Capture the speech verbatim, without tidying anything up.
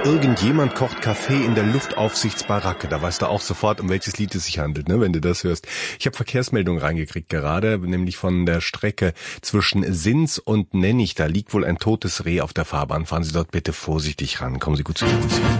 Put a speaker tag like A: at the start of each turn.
A: Irgendjemand kocht Kaffee in der Luftaufsichtsbaracke. Da weißt du auch sofort, um welches Lied es sich handelt, ne, wenn du das hörst. Ich habe Verkehrsmeldungen reingekriegt gerade, nämlich von der Strecke zwischen Sins und Nennig. Da liegt wohl ein totes Reh auf der Fahrbahn. Fahren Sie dort bitte vorsichtig ran. Kommen Sie gut zu Fuß.